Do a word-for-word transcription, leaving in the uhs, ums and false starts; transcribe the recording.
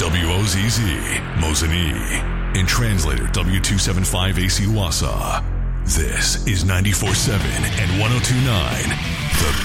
W O Z Z, Mosinee, and translator W two seventy-five A C Wausau. This is ninety-four point seven and one oh two point nine, The